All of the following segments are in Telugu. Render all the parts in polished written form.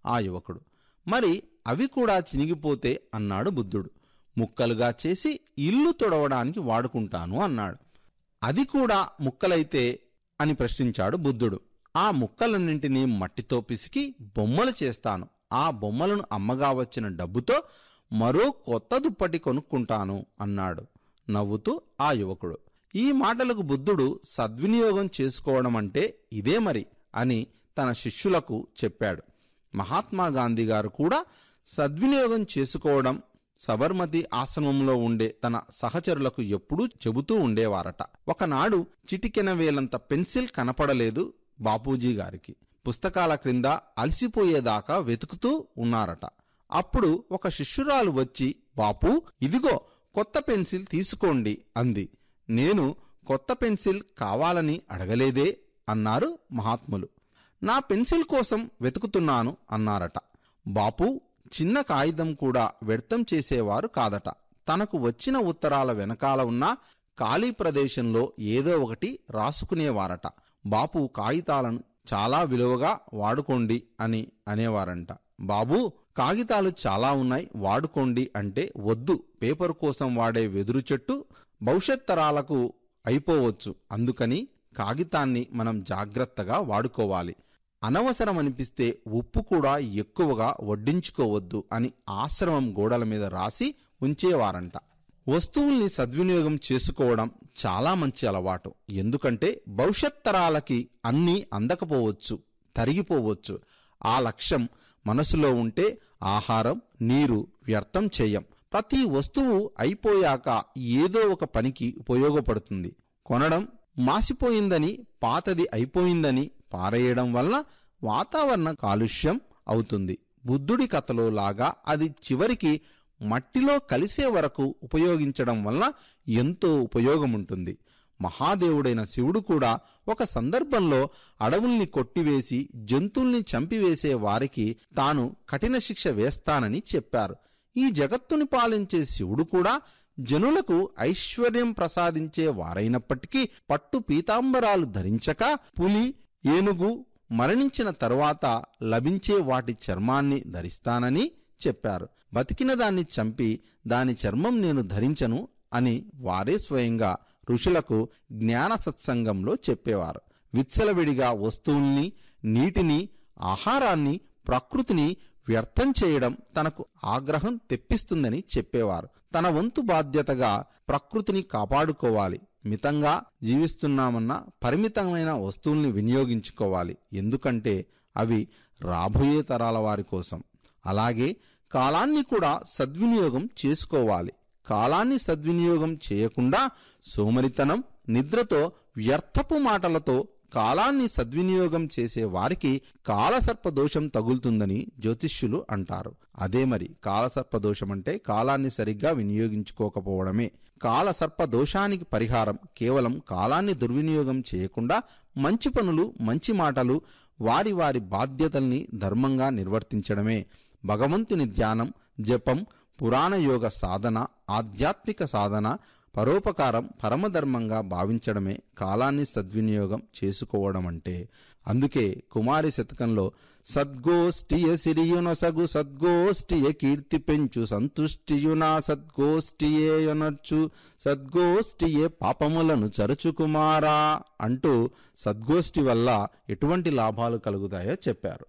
ఆ యువకుడు. మరి అవి కూడా చినిగిపోతే అన్నాడు బుద్ధుడు. ముక్కలుగా చేసి ఇల్లు తొడవడానికి వాడుకుంటాను అన్నాడు. అది కూడా ముక్కలైతే అని ప్రశ్నించాడు బుద్ధుడు. ఆ ముక్కలన్నింటినీ మట్టితో పిసికి బొమ్మలు చేస్తాను. ఆ బొమ్మలను అమ్మగా వచ్చిన డబ్బుతో మరో కొత్త దుప్పటి కొనుక్కుంటాను అన్నాడు నవ్వుతూ ఆ యువకుడు. ఈ మాటలకు బుద్ధుడు సద్వినియోగం చేసుకోవడం అంటే ఇదే మరి అని తన శిష్యులకు చెప్పాడు. మహాత్మాగాంధీ గారు కూడా సద్వినియోగం చేసుకోవడం సబర్మతి ఆశ్రమంలో ఉండే తన సహచరులకు ఎప్పుడూ చెబుతూ ఉండేవారట. ఒకనాడు చిటికెన వేలంత పెన్సిల్ కనపడలేదు బాపూజీ గారికి. పుస్తకాల క్రింద అలసిపోయేదాకా వెతుకుతూ ఉన్నారట. అప్పుడు ఒక శిష్యురాలు వచ్చి, బాపూ, ఇదిగో కొత్త పెన్సిల్ తీసుకోండి అంది. నేను కొత్త పెన్సిల్ కావాలని అడగలేదే అన్నారు మహాత్ములు. నా పెన్సిల్ కోసం వెతుకుతున్నాను అన్నారట. బాపూ చిన్న కాగితం కూడా వ్యర్థం చేసేవారు కాదట. తనకు వచ్చిన ఉత్తరాల వెనకాల ఉన్న ఖాళీ ప్రదేశంలో ఏదో ఒకటి రాసుకునేవారట. బాపు కాగితాలను చాలా విలువగా వాడుకోండి అని అనేవారంట. బాబూ, కాగితాలు చాలా ఉన్నాయి, వాడుకోండి అంటే వద్దు, పేపర్ కోసం వాడే వెదురు చెట్టు భవిష్యత్ తరాలకు అయిపోవచ్చు, అందుకని కాగితాన్ని మనం జాగ్రత్తగా వాడుకోవాలి. అనవసరమనిపిస్తే ఉప్పు కూడా ఎక్కువగా వడ్డించుకోవద్దు అని ఆశ్రమం గోడల మీద రాసి ఉంచేవారంట. వస్తువుల్ని సద్వినియోగం చేసుకోవడం చాలా మంచి అలవాటు. ఎందుకంటే భవిష్యత్ తరాలకి అన్నీ అందకపోవచ్చు, తరిగిపోవచ్చు. ఆ లక్ష్యం మనసులో ఉంటే ఆహారం, నీరు వ్యర్థం చేయం. ప్రతి వస్తువు అయిపోయాక ఏదో ఒక పనికి ఉపయోగపడుతుంది. కొనడం, మాసిపోయిందని, పాతది అయిపోయిందని పారేయడం వల్ల వాతావరణ కాలుష్యం అవుతుంది. బుద్ధుడి కథలో లాగా అది చివరికి మట్టిలో కలిసే వరకు ఉపయోగించడం వల్ల ఎంతో ఉపయోగముంటుంది. మహాదేవుడైన శివుడు కూడా ఒక సందర్భంలో అడవుల్ని కొట్టివేసి జంతువుల్ని చంపివేసే వారికి తాను కఠిన శిక్ష వేస్తానని చెప్పారు. ఈ జగత్తుని పాలించే శివుడు కూడా జనులకు ఐశ్వర్యం ప్రసాదించే వారైనప్పటికీ పట్టు పీతాంబరాలు ధరించక పులి, ఏనుగు మరణించిన తరువాత లభించే వాటి చర్మాన్ని ధరిస్తానని చెప్పారు. బతికిన దాన్ని చంపి దాని చర్మం నేను ధరించను అని వారే స్వయంగా ఋషులకు జ్ఞాన సత్సంగంలో చెప్పేవారు. విచ్చలవిడిగా వస్తువుల్ని, నీటిని, ఆహారాన్ని, ప్రకృతిని వ్యర్థం చేయడం తనకు ఆగ్రహం తెప్పిస్తుందని చెప్పేవారు. తన వంతు బాధ్యతగా ప్రకృతిని కాపాడుకోవాలి. మితంగా జీవిస్తున్నామన్న పరిమితమైన వస్తువుల్ని వినియోగించుకోవాలి. ఎందుకంటే అవి రాబోయే తరాల వారి కోసం. అలాగే కాలాన్ని కూడా సద్వినియోగం చేసుకోవాలి. కాలాన్ని సద్వినియోగం చేయకుండా సోమరితనం, నిద్రతో, వ్యర్థపు మాటలతో కాలాన్ని సద్వినియోగం చేసే వారికి కాలసర్పదోషం తగులుతుందని జ్యోతిష్యులు అంటారు. అదే మరి కాలసర్పదోషం అంటే కాలాన్ని సరిగ్గా వినియోగించుకోకపోవడమే. కాలసర్పదోషానికి పరిహారం కేవలం కాలాన్ని దుర్వినియోగం చేయకుండా మంచి పనులు, మంచి మాటలు, వారి వారి బాధ్యతల్ని ధర్మంగా నిర్వర్తించడమే. భగవంతుని ధ్యానం, జపం, పురాణయోగ సాధన, ఆధ్యాత్మిక సాధన, పరోపకారం పరమధర్మంగా భావించడమే కాలాన్ని సద్వినియోగం చేసుకోవడం అంటే. అందుకే కుమారి శతకంలో సద్గోష్ఠియ సిరియునొసగు, సద్గోష్ఠియ కీర్తి పెంచు, సంతుష్టియునా సద్గోష్ఠియేయొనర్చు, సద్గోష్ఠియే పాపములను చరచు కుమారా అంటూ సద్గోష్ఠి వల్ల ఎటువంటి లాభాలు కలుగుతాయో చెప్పారు.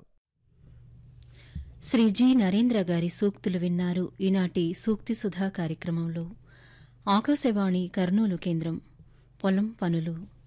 శ్రీ జి నరేంద్ర గారి సూక్తులు విన్నారు ఈనాటి సూక్తి సుధా కార్యక్రమంలో. ఆకాశవాణి కర్నూలు కేంద్రం. పొలం పనులు.